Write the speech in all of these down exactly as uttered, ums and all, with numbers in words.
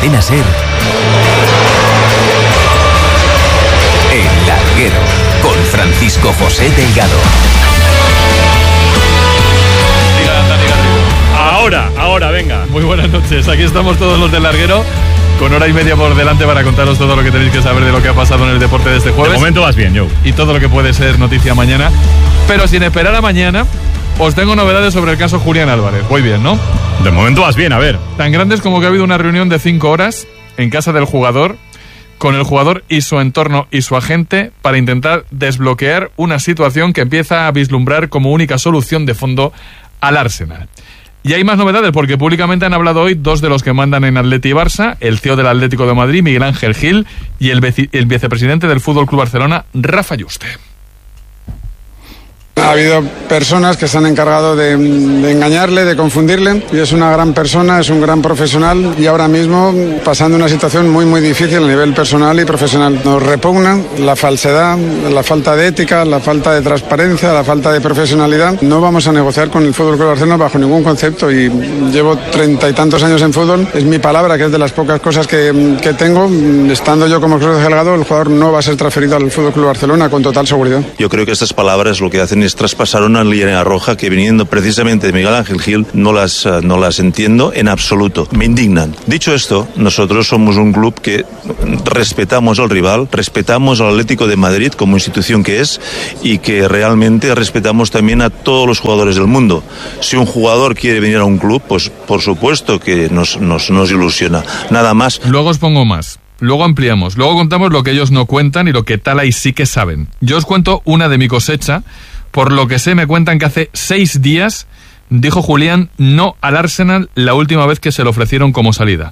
Cadena SER, El Larguero, con Francisco José Delgado. Ahora, ahora, venga. Muy buenas noches, aquí estamos todos los del Larguero, con hora y media por delante para contaros todo lo que tenéis que saber de lo que ha pasado en el deporte de este jueves. De momento vas bien, Joe. Y todo lo que puede ser noticia mañana. Pero sin esperar a mañana, os tengo novedades sobre el caso Julián Álvarez. Voy bien, ¿no? De momento vas bien, a ver. Tan grandes como que ha habido una reunión de cinco horas en casa del jugador, con el jugador y su entorno y su agente, para intentar desbloquear una situación que empieza a vislumbrar como única solución de fondo al Arsenal. Y hay más novedades, porque públicamente han hablado hoy dos de los que mandan en Atleti y Barça, el C E O del Atlético de Madrid, Miguel Ángel Gil, y el, vice- el vicepresidente del Fútbol Club Barcelona, Rafa Yuste. Ha habido personas que se han encargado de, de engañarle, de confundirle, y es una gran persona, es un gran profesional, y ahora mismo pasando una situación muy muy difícil a nivel personal y profesional. Nos repugna la falsedad, la falta de ética, la falta de transparencia, la falta de profesionalidad. No vamos a negociar con el Fútbol Club Barcelona bajo ningún concepto, y llevo treinta y tantos años en fútbol. Es mi palabra, que es de las pocas cosas que, que tengo. Estando yo como José Delgado, el jugador no va a ser transferido al Fútbol Club Barcelona con total seguridad. Yo creo que estas palabras lo que hacen es traspasar una línea roja que, viniendo precisamente de Miguel Ángel Gil, no las, no las entiendo en absoluto. Me indignan. Dicho esto, nosotros somos un club que respetamos al rival, respetamos al Atlético de Madrid como institución que es, y que realmente respetamos también a todos los jugadores del mundo. Si un jugador quiere venir a un club, pues por supuesto que nos, nos, nos ilusiona. Nada más. Luego os pongo más. Luego ampliamos, luego contamos lo que ellos no cuentan y lo que tal ahí sí que saben. Yo os cuento una de mi cosecha. Por lo que sé, me cuentan que hace seis días dijo Julián no al Arsenal la última vez que se le ofrecieron como salida.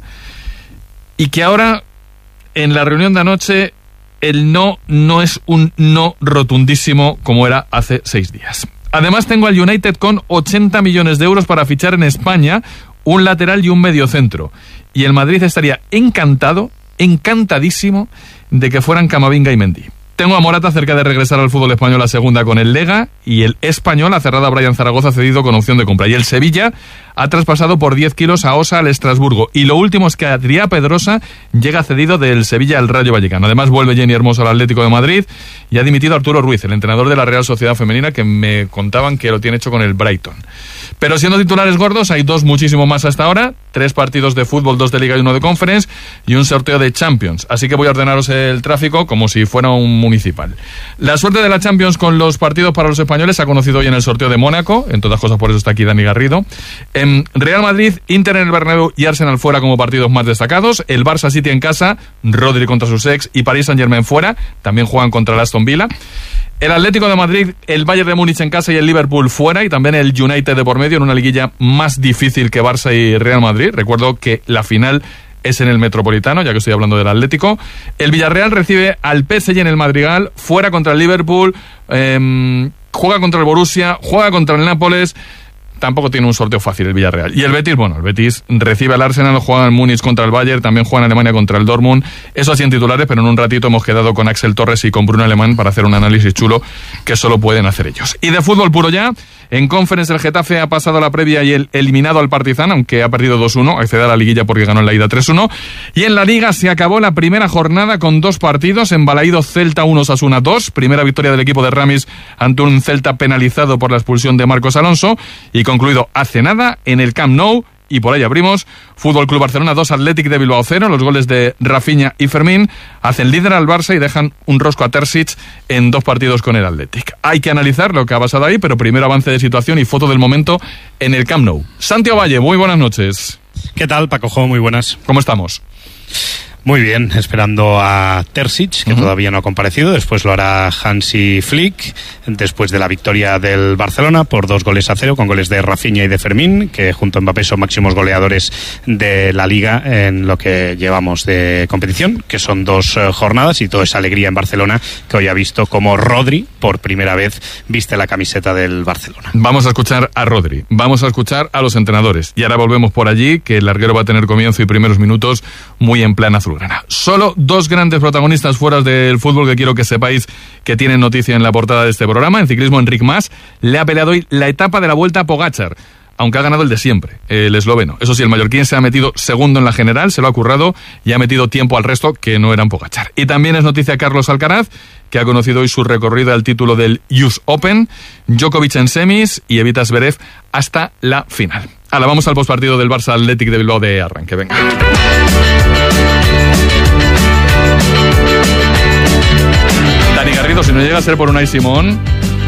Y que ahora, en la reunión de anoche, el no no es un no rotundísimo como era hace seis días. Además, tengo al United con ochenta millones de euros para fichar en España un lateral y un mediocentro. Y el Madrid estaría encantado, encantadísimo de que fueran Camavinga y Mendy. Tengo a Morata cerca de regresar al fútbol español a segunda con el Lega, y el Español ha cerrado a Brian Zaragoza cedido con opción de compra. Y el Sevilla ha traspasado por diez kilos a Osa al Estrasburgo. Y lo último es que Adrià Pedrosa llega cedido del Sevilla al Rayo Vallecano. Además, vuelve Jenny Hermoso al Atlético de Madrid y ha dimitido Arturo Ruiz, el entrenador de la Real Sociedad Femenina, que me contaban que lo tiene hecho con el Brighton. Pero siendo titulares gordos, hay dos muchísimo más hasta ahora, tres partidos de fútbol, dos de Liga y uno de Conference, y un sorteo de Champions. Así que voy a ordenaros el tráfico como si fuera un municipal. La suerte de la Champions con los partidos para los españoles se ha conocido hoy en el sorteo de Mónaco, en todas cosas por eso está aquí Dani Garrido. En Real Madrid, Inter en el Bernabéu y Arsenal fuera como partidos más destacados. El Barça City en casa, Rodri contra sus ex y París Saint-Germain fuera, también juegan contra el Aston Villa. El Atlético de Madrid, el Bayern de Múnich en casa y el Liverpool fuera, y también el United de por medio en una liguilla más difícil que Barça y Real Madrid. Recuerdo que la final es en el Metropolitano, ya que estoy hablando del Atlético. El Villarreal recibe al P S G en el Madrigal, fuera contra el Liverpool, eh, juega contra el Borussia, juega contra el Nápoles. Tampoco tiene un sorteo fácil el Villarreal. Y el Betis, bueno, el Betis recibe al Arsenal, juega en Múnich contra el Bayern, también juega en Alemania contra el Dortmund. Eso así en titulares, pero en un ratito hemos quedado con Axel Torres y con Bruno Alemán para hacer un análisis chulo que solo pueden hacer ellos. Y de fútbol puro ya, en Conference el Getafe ha pasado la previa y el eliminado al Partizan, aunque ha perdido dos uno, accede a la liguilla porque ganó en la ida tres uno. Y en la Liga se acabó la primera jornada con dos partidos, en Balaído Celta uno, Osasuna dos, primera victoria del equipo de Ramis ante un Celta penalizado por la expulsión de Marcos Alonso, y concluido hace nada en el Camp Nou. Y por ahí abrimos Fútbol Club Barcelona dos, Athletic de Bilbao cero. Los goles de Rafinha y Fermín hacen líder al Barça y dejan un rosco a Terzic en dos partidos con el Athletic. Hay que analizar lo que ha pasado ahí, pero primero avance de situación y foto del momento en el Camp Nou. Santiago Valle, muy buenas noches. ¿Qué tal, Paco Jo? Muy buenas. ¿Cómo estamos? Muy bien, esperando a Terzic, que uh-huh. todavía no ha comparecido. Después lo hará Hansi Flick, después de la victoria del Barcelona por dos goles a cero, con goles de Rafinha y de Fermín, que junto a Mbappé son máximos goleadores de la Liga en lo que llevamos de competición, que son dos uh, jornadas, y toda esa alegría en Barcelona, que hoy ha visto como Rodri, por primera vez, viste la camiseta del Barcelona. Vamos a escuchar a Rodri, vamos a escuchar a los entrenadores, y ahora volvemos por allí, que el larguero va a tener comienzo y primeros minutos muy en plan azul. Solo dos grandes protagonistas fuera del fútbol que quiero que sepáis que tienen noticia en la portada de este programa. En ciclismo, Enric Mas le ha peleado hoy la etapa de la Vuelta a Pogačar. aunque ha ganado el de siempre, el esloveno. Eso sí, el mallorquín se ha metido segundo en la general, se lo ha currado y ha metido tiempo al resto, que no eran Pogačar. Y también es noticia Carlos Alcaraz, que ha conocido hoy su recorrido al título del U S Open, Djokovic en semis y Evita Zverev hasta la final. Ahora vamos al postpartido del Barça Athletic de Bilbao de arranque, venga. Dani Garrido, si no llega a ser por Unai Simón...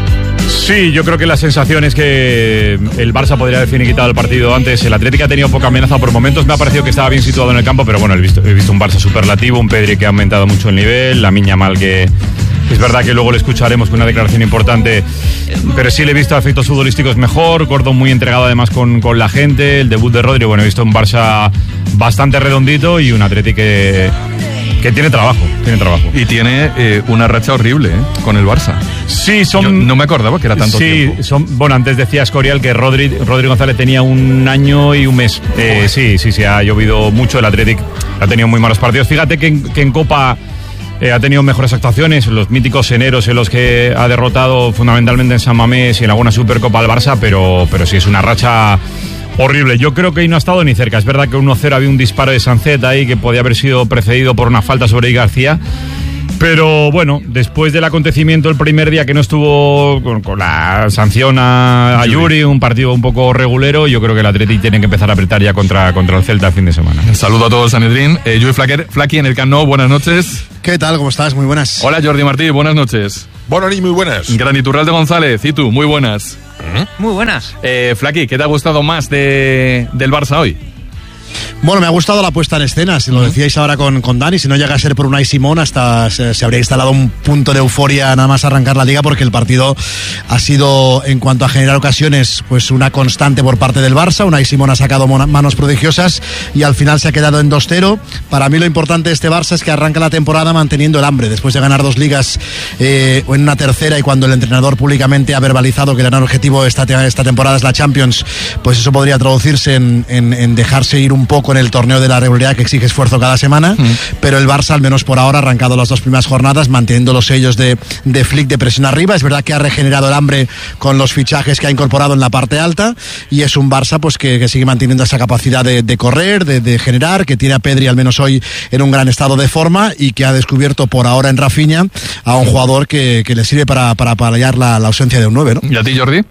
Sí, yo creo que la sensación es que el Barça podría haber finiquitado el partido antes. El Atlético ha tenido poca amenaza por momentos. Me ha parecido que estaba bien situado en el campo, pero bueno, he visto, he visto un Barça superlativo, un Pedri que ha aumentado mucho el nivel, la Miña Mal que... Es verdad que luego le escucharemos con una declaración importante, pero sí le he visto efectos futbolísticos mejor, Gordon muy entregado además con, con la gente, el debut de Rodri, bueno, he visto un Barça bastante redondito y un Atlético que, que tiene trabajo, tiene trabajo. Y tiene eh, una racha horrible, ¿eh? Con el Barça. Sí, son... Yo no me acordaba que era tanto sí, tiempo. Son, bueno, antes decía Escorial que Rodri, Rodri González tenía un año y un mes. Eh, sí, sí, sí, ha llovido mucho, el Atlético ha tenido muy malos partidos. Fíjate que en, que en Copa... Eh, ha tenido mejores actuaciones, los míticos eneros en los que ha derrotado fundamentalmente en San Mamés y en alguna Supercopa al Barça, pero, pero sí es una racha horrible. Yo creo que ahí no ha estado ni cerca. Es verdad que uno cero había un disparo de Sancet ahí que podía haber sido precedido por una falta sobre I. García. Pero bueno, después del acontecimiento el primer día que no estuvo con, con la sanción a, a Yuri, un partido un poco regulero, yo creo que el Athletic tiene que empezar a apretar ya contra, contra el Celta el fin de semana. Saludo a todos, Sanedrín. Eh, Yuri Flaquer, Flaqui en el Camp Nou, buenas noches. ¿Qué tal? ¿Cómo estás? Muy buenas. Hola, Jordi Martí, buenas noches. Buenas y muy buenas. Gran Iturralde González, y tú, muy buenas. ¿Mm? Muy buenas. Eh, Flaqui, ¿qué te ha gustado más de, del Barça hoy? Bueno, me ha gustado la puesta en escena, si lo decíais ahora con, con Dani, si no llega a ser por Unai Simón, hasta se, se habría instalado un punto de euforia nada más arrancar la liga, porque el partido ha sido, en cuanto a generar ocasiones, pues una constante por parte del Barça. Unai Simón ha sacado manos prodigiosas y al final se ha quedado en dos cero. Para mí lo importante de este Barça es que arranca la temporada manteniendo el hambre, después de ganar dos ligas eh, o en una tercera, y cuando el entrenador públicamente ha verbalizado que el gran objetivo esta, esta temporada es la Champions, pues eso podría traducirse en, en, en dejarse ir un poco en el torneo de la regularidad que exige esfuerzo cada semana, mm. pero el Barça, al menos por ahora, ha arrancado las dos primeras jornadas manteniendo los sellos de, de Flick de presión arriba. Es verdad que ha regenerado el hambre con los fichajes que ha incorporado en la parte alta, y es un Barça pues que, que sigue manteniendo esa capacidad de, de correr, de, de generar, que tiene a Pedri al menos hoy en un gran estado de forma, y que ha descubierto por ahora en Rafinha a un jugador que, que le sirve para, para paliar la, la ausencia de un nueve, ¿no? ¿Y a ti, Jordi?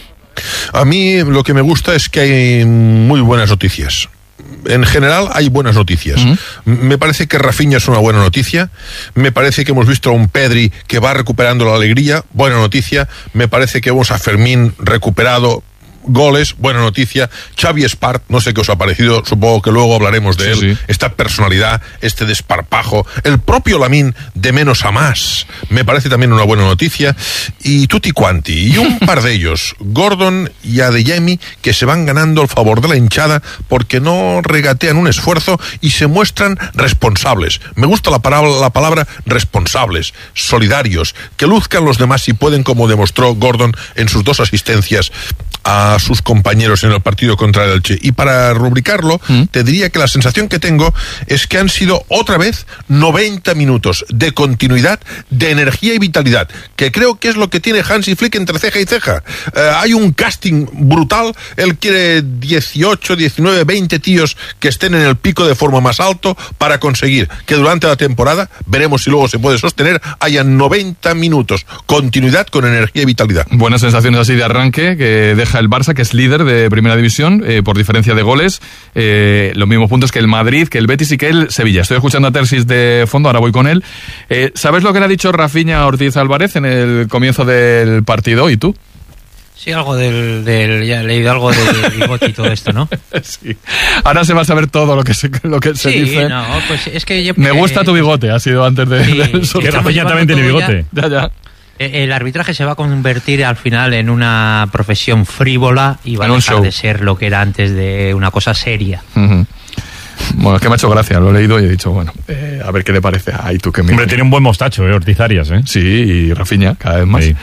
A mí lo que me gusta es que hay muy buenas noticias. En general hay buenas noticias. Uh-huh. Me parece que Rafinha es una buena noticia. Me parece que hemos visto a un Pedri que va recuperando la alegría. Buena noticia. Me parece que vemos a Fermín recuperado. Goles, buena noticia. Xavi Espart, no sé qué os ha parecido, supongo que luego hablaremos de sí, él. Sí. Esta personalidad, este desparpajo, el propio Lamine de menos a más, me parece también una buena noticia. Y tutti quanti, y un par de ellos, Gordon y Adeyemi, que se van ganando el favor de la hinchada porque no regatean un esfuerzo y se muestran responsables. Me gusta la palabra, la palabra responsables, solidarios, que luzcan los demás si pueden, como demostró Gordon en sus dos asistencias a sus compañeros en el partido contra el Elche. Y para rubricarlo, ¿Mm? te diría que la sensación que tengo es que han sido otra vez noventa minutos de continuidad, de energía y vitalidad, que creo que es lo que tiene Hansi Flick entre ceja y ceja. Eh, hay un casting brutal, él quiere dieciocho, diecinueve, veinte tíos que estén en el pico de forma más alto para conseguir que durante la temporada, veremos si luego se puede sostener, hayan noventa minutos, continuidad con energía y vitalidad. Buenas sensaciones así de arranque, que deja el Barça, que es líder de primera división eh, por diferencia de goles, eh, los mismos puntos que el Madrid, que el Betis y que el Sevilla. Estoy escuchando a Tersis de fondo, ahora voy con él. Eh, ¿Sabes lo que le ha dicho Rafinha Ortiz Álvarez en el comienzo del partido? ¿Y tú? Sí, algo del, del ya he leído algo de bigote y todo esto, ¿no? Sí. Ahora se va a saber todo lo que se, lo que se sí, dice. No, pues es que yo, me gusta tu bigote, ha sido antes de... Sí, del que Rafinha también tiene bigote. Ya, ya. El arbitraje se va a convertir al final en una profesión frívola y va a dejar de ser lo que era antes de una cosa seria. Uh-huh. Bueno, es que me ha hecho gracia, lo he leído y he dicho, bueno, eh, a ver qué le parece. Ay, tú que me... Hombre, tiene un buen mostacho, eh, Ortiz Arias, ¿eh? Sí, y Rafinha, cada vez más. Sí.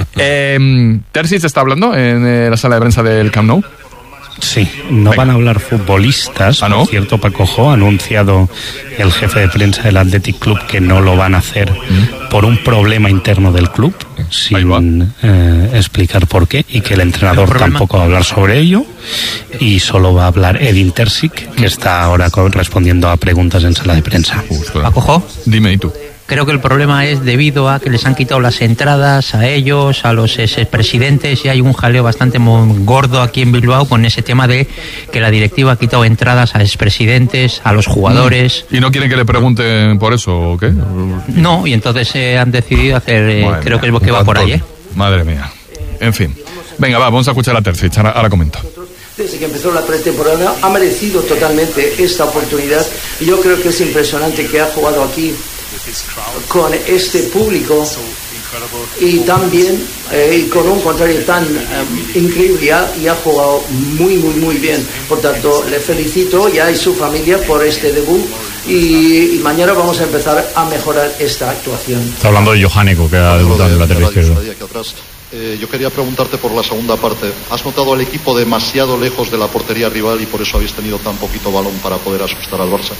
eh, ¿Terzic está hablando en eh, la sala de prensa del Camp Nou? Sí, no van a hablar futbolistas. ¿Ah, no? Por cierto, Paco Jo ha anunciado el jefe de prensa del Athletic Club que no lo van a hacer ¿Mm? por un problema interno del club. sin eh, explicar por qué, y que el entrenador el tampoco va a hablar sobre ello, y solo va a hablar Edin Terzic, que está ahora con, respondiendo a preguntas en sala de prensa. ¿Acojo? Dime, ¿y tú? Creo que el problema es debido a que les han quitado las entradas a ellos, a los expresidentes, y hay un jaleo bastante gordo aquí en Bilbao con ese tema de que la directiva ha quitado entradas a expresidentes, a los jugadores. ¿Y no quieren que le pregunten por eso o qué? No, y entonces eh, han decidido hacer, eh, Madre creo mía, que, que va por ahí, ¿eh? Madre mía. En fin. Venga, va, vamos a escuchar a Terzic, ahora, ahora comento. Desde que empezó la pretemporada ha merecido totalmente esta oportunidad, y yo creo que es impresionante que ha jugado aquí con este público y también eh, y con un contrario tan um, increíble, y ha, y ha jugado muy muy muy bien. Por tanto, le felicito ya y su familia por este debut, y, y mañana vamos a empezar a mejorar esta actuación. Está hablando de Johaneko, que ha debutado en el lateral izquierdo. Eh, yo quería preguntarte por la segunda parte. ¿Has notado al equipo demasiado lejos de la portería rival y por eso habéis tenido tan poquito balón para poder asustar al Barça?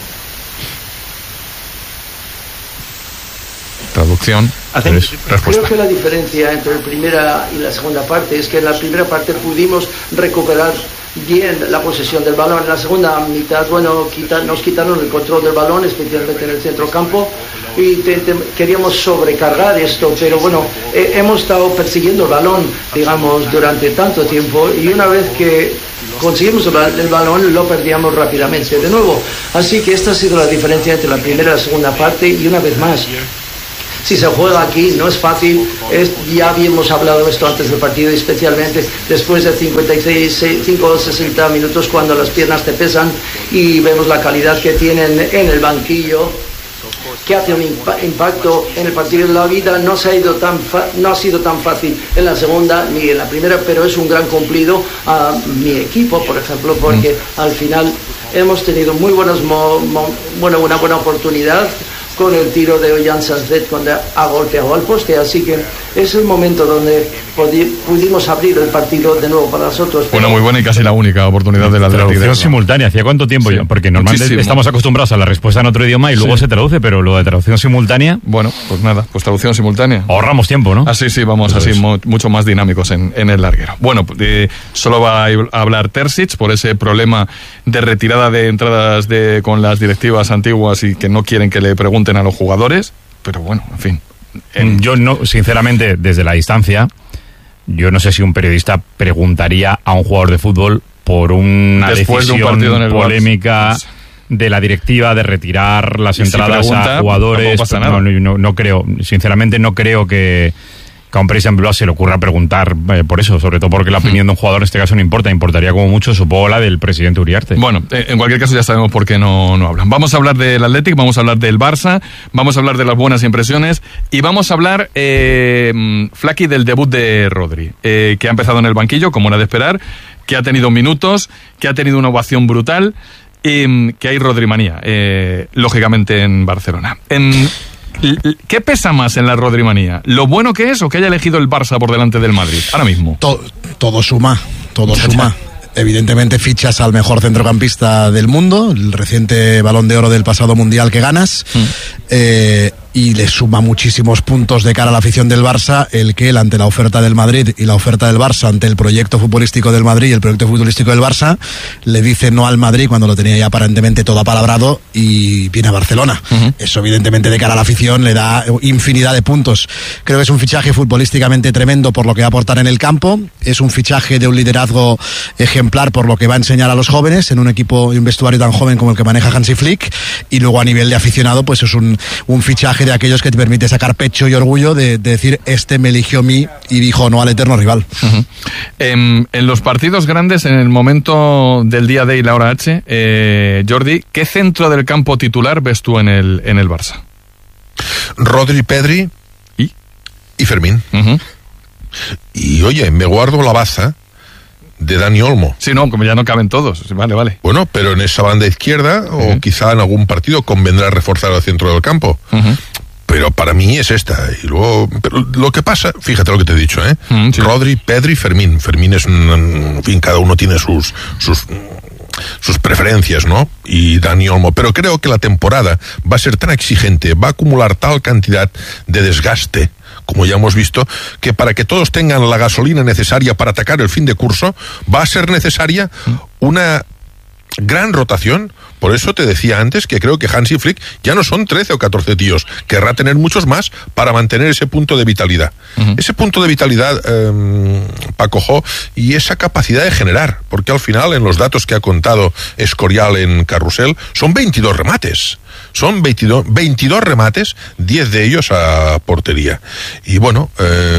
Traducción. Es Creo que la diferencia entre la primera y la segunda parte es que en la primera parte pudimos recuperar bien la posesión del balón. En la segunda mitad, bueno, quita, nos quitaron el control del balón, especialmente en el centrocampo, y te, te, queríamos sobrecargar esto, pero bueno, eh, hemos estado persiguiendo el balón, digamos, durante tanto tiempo, y una vez que conseguimos el, el balón lo perdíamos rápidamente de nuevo. Así que esta ha sido la diferencia entre la primera y la segunda parte, y una vez más, si se juega aquí no es fácil, es, ya habíamos hablado de esto antes del partido, especialmente después de cincuenta y seis, cinco o sesenta minutos, cuando las piernas te pesan y vemos la calidad que tienen en el banquillo, que hace un impa- impacto en el partido. De la vida no, se ha ido tan fa- no ha sido tan fácil en la segunda ni en la primera, pero es un gran cumplido a mi equipo, por ejemplo, porque mm. al final hemos tenido muy buenos mo- mo- bueno, una buena oportunidad con el tiro de Ollán Sanzet cuando ha golpeado al poste, así que es el momento donde pudi- pudimos abrir el partido de nuevo para nosotros. Bueno, muy buena y casi la única oportunidad del Atlético. Traducción simultánea, ¿hacía cuánto tiempo? Sí. Porque normalmente Muchísimo. estamos acostumbrados a la respuesta en otro idioma y luego sí. se traduce, pero lo de traducción simultánea... Bueno, pues nada, pues traducción simultánea. Ahorramos tiempo, ¿no? Así sí, vamos Eso así es. mo- mucho más dinámicos en, en el larguero. Bueno, eh, solo va a hablar Terzic por ese problema de retirada de entradas de con las directivas antiguas y que no quieren que le pregunten a los jugadores, pero bueno, en fin. En... Yo no, sinceramente, desde la distancia, yo no sé si un periodista preguntaría a un jugador de fútbol por una Después decisión de un en el polémica Barça. de la directiva de retirar las entradas si pregunta, a jugadores. Pasa nada. No, no, no creo, sinceramente no creo que... que a un periodista en Bilbao se le ocurra preguntar eh, por eso, sobre todo porque la opinión de un jugador en este caso no importa, importaría como mucho, supongo, la del presidente Uriarte. Bueno, eh, en cualquier caso ya sabemos por qué no, no hablan. Vamos a hablar del Athletic, vamos a hablar del Barça, vamos a hablar de las buenas impresiones y vamos a hablar, eh, Flaky, del debut de Rodri, eh, que ha empezado en el banquillo, como era de esperar, que ha tenido minutos, que ha tenido una ovación brutal y que hay Rodrimanía, eh, lógicamente en Barcelona. En... ¿Qué pesa más en la Rodrimanía? ¿Lo bueno que es o que haya elegido el Barça por delante del Madrid? Ahora mismo. Todo, todo suma, todo suma. Evidentemente fichas al mejor centrocampista del mundo, el reciente Balón de Oro del pasado Mundial que ganas, mm. eh, y le suma muchísimos puntos de cara a la afición del Barça el que él, ante la oferta del Madrid y la oferta del Barça ante el proyecto futbolístico del Madrid y el proyecto futbolístico del Barça, le dice no al Madrid cuando lo tenía ya aparentemente todo apalabrado y viene a Barcelona. Uh-huh. Eso evidentemente de cara a la afición le da infinidad de puntos. Creo que es un fichaje futbolísticamente tremendo por lo que va a aportar en el campo, es un fichaje de un liderazgo ejemplar por lo que va a enseñar a los jóvenes en un equipo y un vestuario tan joven como el que maneja Hansi Flick, y luego a nivel de aficionado pues es un, un fichaje de aquellos que te permite sacar pecho y orgullo de, de decir este me eligió a mí y dijo no al eterno rival. Uh-huh. eh, en los partidos grandes, en el momento del día D y la hora H, eh, Jordi, ¿qué centro del campo titular ves tú en el, en el Barça? Rodri, Pedri y, y Fermín. Uh-huh. Y oye, me guardo la baza de Dani Olmo. Sí, no, como ya no caben todos. Vale, vale. Bueno, pero en esa banda izquierda, uh-huh. o quizá en algún partido convendrá reforzar el centro del campo. Uh-huh. Pero para mí es esta. Y luego, pero lo que pasa, fíjate lo que te he dicho, ¿eh? Uh-huh, sí. Rodri, Pedri, Fermín. Fermín es un, en fin, cada uno tiene sus, sus, sus preferencias, ¿no? Y Dani Olmo. Pero creo que la temporada va a ser tan exigente, va a acumular tal cantidad de desgaste como ya hemos visto, que para que todos tengan la gasolina necesaria para atacar el fin de curso, va a ser necesaria una gran rotación. Por eso te decía antes que creo que Hansi Flick ya no son trece o catorce tíos, querrá tener muchos más para mantener ese punto de vitalidad. Uh-huh. Ese punto de vitalidad, eh, Paco Jo, y esa capacidad de generar, porque al final en los datos que ha contado Escorial en Carrusel son veintidós remates. Son veintidós, veintidós remates, diez de ellos a portería. Y bueno,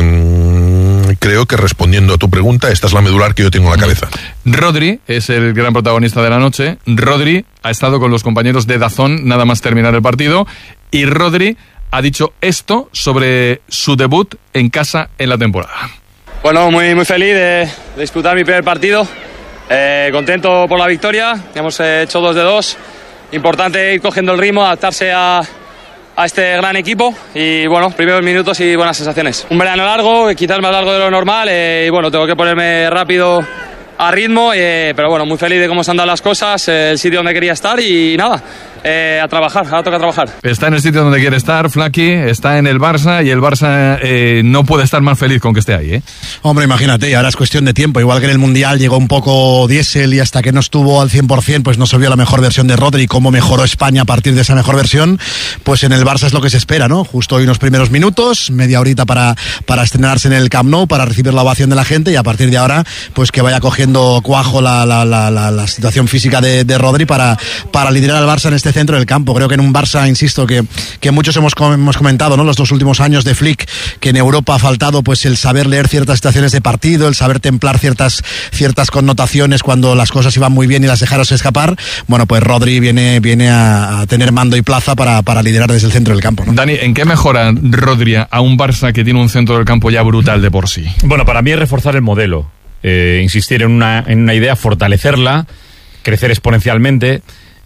eh, creo que respondiendo a tu pregunta, esta es la medular que yo tengo en la cabeza. Rodri es el gran protagonista de la noche. Rodri ha estado con los compañeros de DAZN nada más terminar el partido y Rodri ha dicho esto sobre su debut en casa en la temporada. Bueno, muy, muy feliz de, de disputar mi primer partido. Eh, contento por la victoria. Hemos eh, hecho dos de dos. Importante ir cogiendo el ritmo, adaptarse a, a este gran equipo y bueno, primeros minutos y buenas sensaciones. Un verano largo, quizás más largo de lo normal eh, y bueno, tengo que ponerme rápido a ritmo, eh, pero bueno, muy feliz de cómo se han dado las cosas, eh, el sitio donde quería estar y nada, eh, a trabajar, ahora toca trabajar. Está en el sitio donde quiere estar, Flaky, está en el Barça y el Barça eh, no puede estar más feliz con que esté ahí, ¿eh? Hombre, imagínate, ahora es cuestión de tiempo, igual que en el Mundial llegó un poco diésel y hasta que no estuvo al cien por ciento pues no se vio la mejor versión de Rodri y cómo mejoró España a partir de esa mejor versión, pues en el Barça es lo que se espera, ¿no? Justo hoy unos primeros minutos, media horita para, para estrenarse en el Camp Nou, para recibir la ovación de la gente y a partir de ahora, pues que vaya cogiendo cuajo la, la, la, la, la situación física de, de Rodri para, para liderar al Barça en este centro del campo. Creo que en un Barça, insisto, que, que muchos hemos, hemos comentado, ¿no? Los dos últimos años de Flick, que en Europa ha faltado pues el saber leer ciertas situaciones de partido, el saber templar ciertas, ciertas connotaciones cuando las cosas iban muy bien y las dejaron escapar. Bueno, pues Rodri viene, viene a, a tener mando y plaza para, para liderar desde el centro del campo, ¿no? Dani, ¿en qué mejora Rodri a un Barça que tiene un centro del campo ya brutal de por sí? Bueno, para mí es reforzar el modelo. Eh, insistir en una, en una idea, fortalecerla, crecer exponencialmente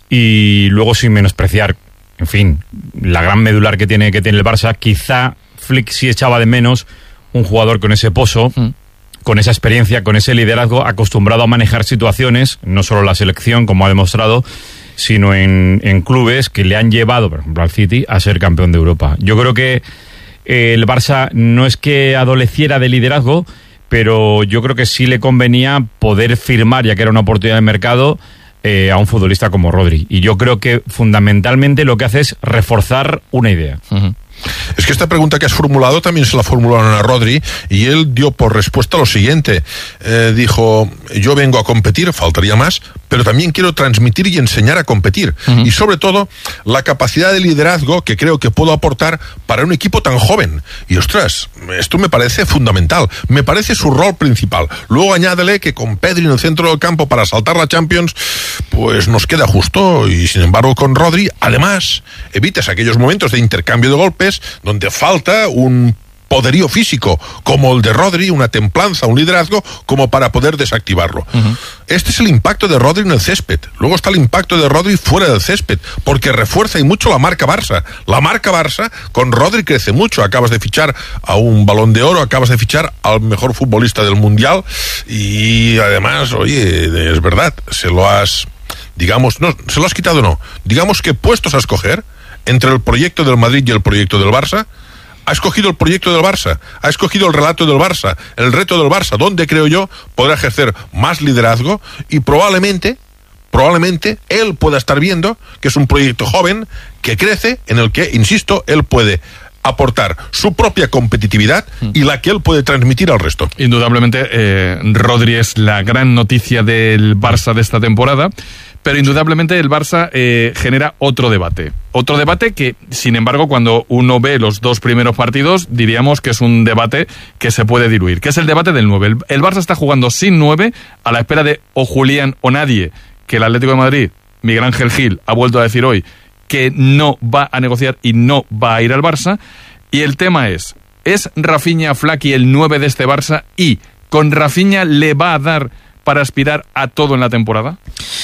y luego sin menospreciar, en fin, la gran medular que tiene, que tiene el Barça. Quizá Flick sí echaba de menos un jugador con ese pozo, mm. con esa experiencia, con ese liderazgo, acostumbrado a manejar situaciones, no solo la selección, como ha demostrado, sino en, en clubes que le han llevado, por ejemplo, al City, a ser campeón de Europa. Yo creo que eh, el Barça no es que adoleciera de liderazgo, pero yo creo que sí le convenía poder firmar, ya que era una oportunidad de mercado, eh, a un futbolista como Rodri. Y yo creo que fundamentalmente lo que hace es reforzar una idea. Uh-huh. Es que esta pregunta que has formulado también se la formularon a Rodri y él dio por respuesta lo siguiente. Eh, dijo, yo vengo a competir, faltaría más, pero también quiero transmitir y enseñar a competir. Uh-huh. Y sobre todo, la capacidad de liderazgo que creo que puedo aportar para un equipo tan joven. Y ostras, esto me parece fundamental. Me parece su rol principal. Luego añádele que con Pedri en el centro del campo para saltar la Champions, pues nos queda justo. Y sin embargo con Rodri, además, evitas aquellos momentos de intercambio de golpes donde falta un poderío físico como el de Rodri, una templanza, un liderazgo como para poder desactivarlo. Uh-huh. Este es el impacto de Rodri en el césped. Luego está el impacto de Rodri fuera del césped, porque refuerza y mucho la marca Barça. La marca Barça con Rodri crece mucho. Acabas de fichar a un Balón de Oro, acabas de fichar al mejor futbolista del Mundial y además, oye, es verdad, se lo has, digamos, no, se lo has quitado no, digamos que puestos a escoger entre el proyecto del Madrid y el proyecto del Barça, ha escogido el proyecto del Barça, ha escogido el relato del Barça, el reto del Barça, donde creo yo podrá ejercer más liderazgo y probablemente, probablemente él pueda estar viendo que es un proyecto joven que crece, en el que, insisto, él puede aportar su propia competitividad y la que él puede transmitir al resto. Indudablemente, eh, Rodri es la gran noticia del Barça de esta temporada, pero indudablemente el Barça eh, genera otro debate. Otro debate que, sin embargo, cuando uno ve los dos primeros partidos, diríamos que es un debate que se puede diluir, que es el debate del nueve. El, el Barça está jugando sin nueve, a la espera de o Julián o nadie, que el Atlético de Madrid, Miguel Ángel Gil, ha vuelto a decir hoy que no va a negociar y no va a ir al Barça. Y el tema es, ¿es Rafinha Flaky el nueve de este Barça y con Rafinha le va a dar para aspirar a todo en la temporada?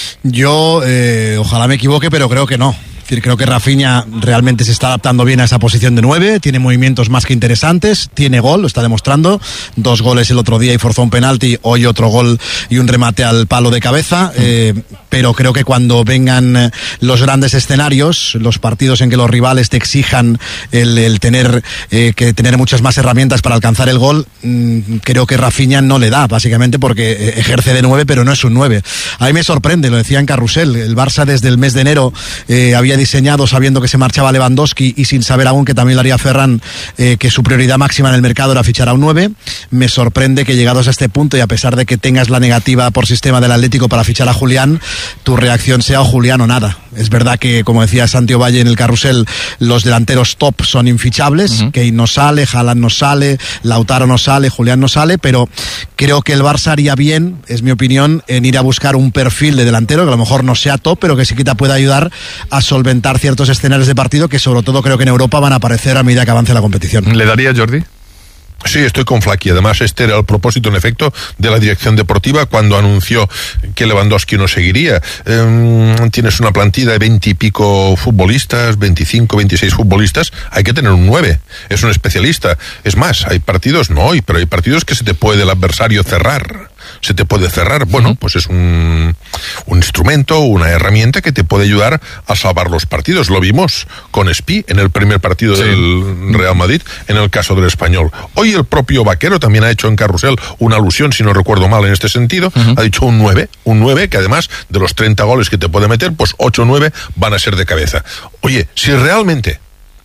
Yo, eh, ojalá me equivoque, pero creo que no. Es decir, creo que Rafinha realmente se está adaptando bien a esa posición de nueve, tiene movimientos más que interesantes, tiene gol, lo está demostrando, dos goles el otro día y forzó un penalti, hoy otro gol y un remate al palo de cabeza. Eh, pero creo que cuando vengan los grandes escenarios, los partidos en que los rivales te exijan el, el tener eh, que tener muchas más herramientas para alcanzar el gol, mmm, creo que Rafinha no le da, básicamente porque ejerce de nueve, pero no es un nueve. A mí me sorprende, lo decía en Carrusel, el Barça desde el mes de enero eh, había diseñado, sabiendo que se marchaba Lewandowski y sin saber aún que también lo haría Ferran, eh, que su prioridad máxima en el mercado era fichar a un nueve. Me sorprende que llegados a este punto, y a pesar de que tengas la negativa por sistema del Atlético para fichar a Julián, tu reacción sea o Julián o nada. Es verdad que, como decía Santiago Valle en el Carrusel, los delanteros top son infichables, uh-huh. Kane no sale, Haaland no sale, Lautaro no sale, Julián no sale, pero creo que el Barça haría bien, es mi opinión, en ir a buscar un perfil de delantero que a lo mejor no sea top, pero que sí que te pueda ayudar a solventar ciertos escenarios de partido que sobre todo creo que en Europa van a aparecer a medida que avance la competición. ¿Le daría, Jordi? Sí, estoy con Flaky. Además, este era el propósito, en efecto, de la dirección deportiva cuando anunció que Lewandowski no seguiría. Eh, tienes una plantilla de veinte y pico futbolistas, veinticinco, veintiséis futbolistas. Hay que tener un nueve. Es un especialista. Es más, hay partidos, no hoy, pero hay partidos que se te puede el adversario cerrar. Se te puede cerrar. Bueno, pues es un, un instrumento, una herramienta que te puede ayudar a salvar los partidos. Lo vimos con Spi en el primer partido sí. del Real Madrid, en el caso del Español. Hoy el propio Vaquero también ha hecho en Carrusel una alusión, si no recuerdo mal, en este sentido. Uh-huh. Ha dicho un nueve, un nueve que además de los treinta goles que te puede meter, pues ocho o nueve van a ser de cabeza. Oye, si realmente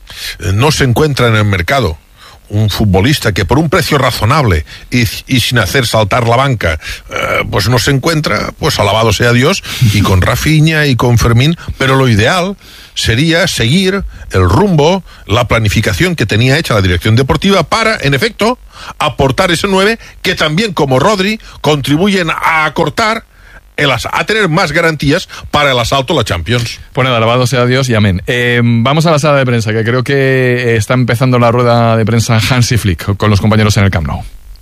no se encuentra en el mercado un futbolista que por un precio razonable y, y sin hacer saltar la banca, eh, pues no se encuentra, pues alabado sea Dios, y con Rafinha y con Fermín, pero lo ideal sería seguir el rumbo, la planificación que tenía hecha la dirección deportiva para, en efecto, aportar ese nueve que también, como Rodri, contribuyen a acortar El as- a tener más garantías para el asalto a la Champions. Pues nada, alabado sea Dios y amén. Eh, vamos a la sala de prensa, que creo que está empezando la rueda de prensa Hansi Flick con los compañeros en el Camp Nou.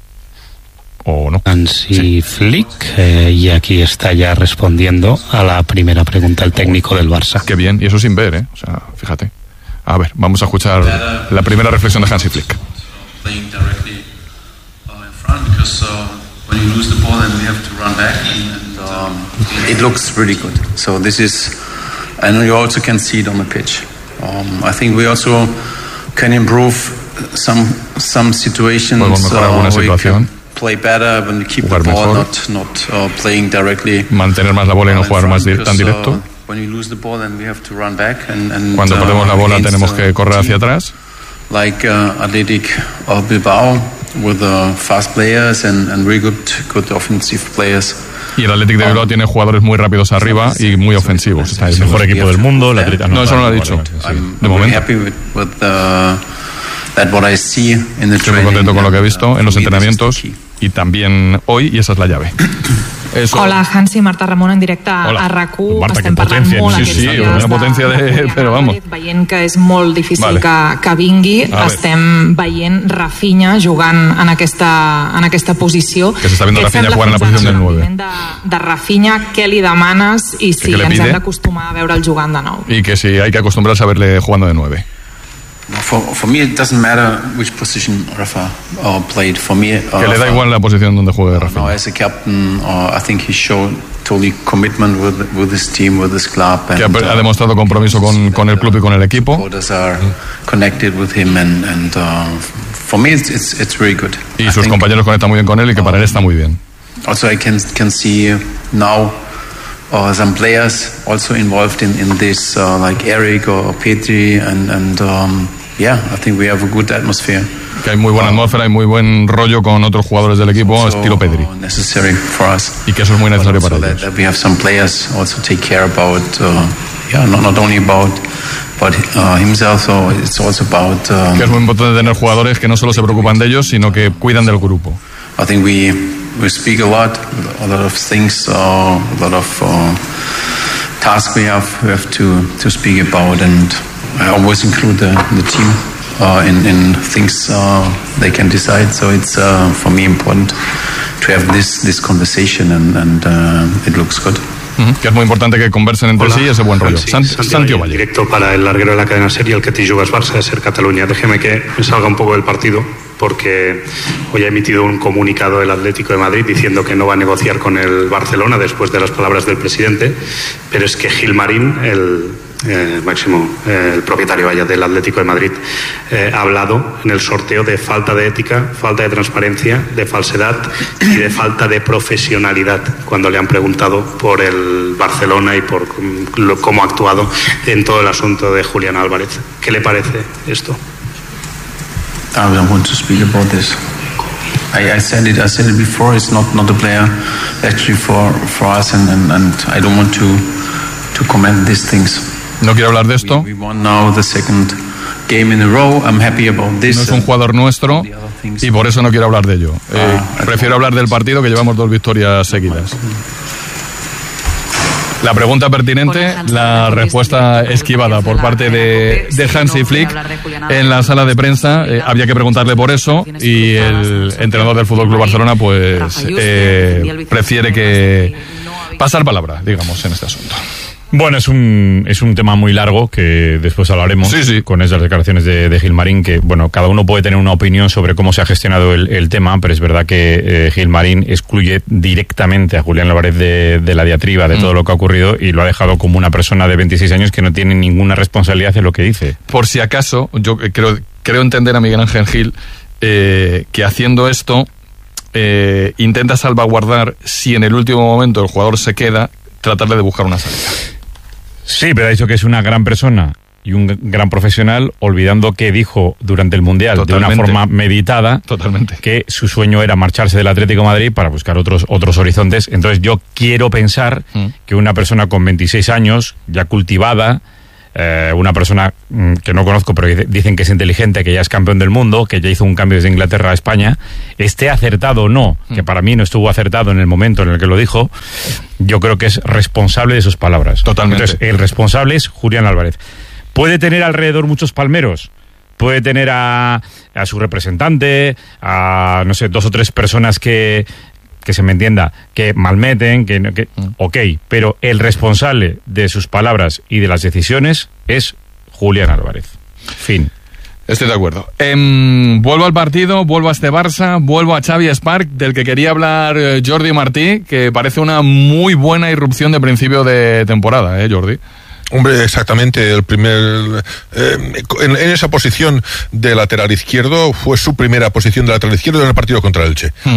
¿O no? Hansi sí. Flick, eh, y aquí está ya respondiendo a la primera pregunta el técnico del Barça. Qué bien, y eso sin ver, ¿eh? O sea, fíjate. A ver, vamos a escuchar la primera reflexión de Hansi Flick. When you lose the ball, then we have to run back, and um, it looks really good. So this is, and you also can see it on the pitch. Um, I think we also can improve some some situations uh, where you can play better when we keep the ball, not not uh, playing directly. Mantener más la bola y no jugar más tan directo. Uh, when you lose the ball, then we have to run back, and, and cuando perdemos la bola tenemos que correr hacia atrás. Like uh, Athletic uh, Bilbao, with uh, fast players and, and very good, good offensive players. Y el Athletic de Bilbao um, tiene jugadores muy rápidos arriba y muy ofensivos. Está el mejor equipo del mundo. La no, no, eso no lo ha dicho. Sí, de momento. Happy with, with the, that what I see in the Estoy muy contento con lo que he visto en los entrenamientos y también hoy, y esa es la llave. Eso. Hola, Hansi, Marta Ramon en directe Hola. a R A C U. Marta, estem parlant potència, molt sí, aquests sí, dies una potència de... de però vamos. Veient que és molt difícil vale. que, que vingui, estem veient Rafinha jugant en aquesta, en aquesta posició. Que s'està viendo Rafinha jugant en la posició del nueve. De, de Rafinha, què li demanes i si ens hem d'acostumar a veure'l jugant de nou. Y que si hay que acostumbrarse a verle jugando de nueve. For, for me it doesn't matter which position Rafa uh, played. For me, uh, que le da igual la posición donde juegue Rafa. No, as a captain, uh, I think he showed totally commitment with with his team, with his club. And, que ha, ha demostrado compromiso con, con el club y con el equipo. Supporters are connected with him, and, and uh, for me it's it's, it's very good. Y I sus compañeros conectan muy bien con él y que para él está muy bien. Also, I can can see now. Uh, some players also involved in, in this, uh, like Eric or Petri, and, and um, yeah, I think we have a good atmosphere. Que hay muy buena atmósfera y muy buen rollo con otros jugadores del equipo, also estilo Pedri. Necessary for us. Y que eso es muy necesario para ellos. That, that we have some players also take care about, uh, yeah, not, not only about but uh, himself, so it's also about. Um, que es muy importante tener jugadores que no solo se preocupan de ellos, sino que cuidan del grupo. I think we we speak a lot, a lot of things, uh, a lot of uh, tasks we have we have to to speak about, and I always include the, the team uh, in in things uh, they can decide. So it's uh, for me important to have this this conversation, and and uh, it looks good. Uh-huh. Que es muy importante que conversen entre Hola, sí ese buen rollo. Santi, Santi, Santi Valle. Directo para el larguero de la cadena SER y el que te jugas Barça de SER Cataluña. Déjeme que me salga un poco del partido, porque hoy ha emitido un comunicado el Atlético de Madrid diciendo que no va a negociar con el Barcelona después de las palabras del presidente, pero es que Gilmarín, el Eh, máximo, eh, el propietario vaya del Atlético de Madrid, eh, ha hablado en el sorteo de falta de ética, falta de transparencia, de falsedad y de falta de profesionalidad cuando le han preguntado por el Barcelona y por lo, cómo ha actuado en todo el asunto de Julián Álvarez. ¿Qué le parece esto? I don't want to speak about this. I, I said it. I said it before. It's not, not a player actually for for us, and, and, and I don't want to to comment these things. No quiero hablar de esto. No es un jugador nuestro y por eso no quiero hablar de ello. Eh, prefiero hablar del partido, que llevamos dos victorias seguidas. La pregunta pertinente, la respuesta esquivada por parte de, de Hansi Flick en la sala de prensa. Eh, había que preguntarle por eso y el entrenador del F C Barcelona pues eh, prefiere que pasar palabra, digamos, en este asunto. Bueno, es un es un tema muy largo que después hablaremos sí, sí. con esas declaraciones de, de Gilmarín, que bueno, cada uno puede tener una opinión sobre cómo se ha gestionado el, el tema, pero es verdad que eh, Gilmarín excluye directamente a Julián Álvarez de, de la diatriba, de mm. todo lo que ha ocurrido, y lo ha dejado como una persona de veintiséis años que no tiene ninguna responsabilidad en lo que dice. Por si acaso, yo creo, creo entender a Miguel Ángel Gil eh, que haciendo esto eh, intenta salvaguardar, si en el último momento el jugador se queda, tratarle de buscar una salida. Sí, pero ha dicho que es una gran persona y un gran profesional, olvidando que dijo durante el Mundial Totalmente. de una forma meditada Totalmente. que su sueño era marcharse del Atlético de Madrid para buscar otros otros horizontes. Entonces yo quiero pensar mm. que una persona con veintiséis años, ya cultivada, eh, una persona mm, que no conozco, pero dicen que es inteligente, que ya es campeón del mundo, que ya hizo un cambio desde Inglaterra a España, esté acertado o no, mm. que para mí no estuvo acertado en el momento en el que lo dijo, yo creo que es responsable de sus palabras. Totalmente. Entonces, el responsable es Julián Álvarez. Puede tener alrededor muchos palmeros, puede tener a, a su representante, a, no sé, dos o tres personas que, que se me entienda, que malmeten, que, que mm. ok, pero el responsable de sus palabras y de las decisiones es Julián Álvarez. Fin. Estoy de acuerdo. Eh, vuelvo al partido, vuelvo a este Barça, vuelvo a Xavi Spark, del que quería hablar eh, Jordi Martí, que parece una muy buena irrupción de principio de temporada, ¿eh, Jordi? Hombre, exactamente, el primer eh, en, en esa posición de lateral izquierdo fue su primera posición de lateral izquierdo en el partido contra el Elche. Hmm.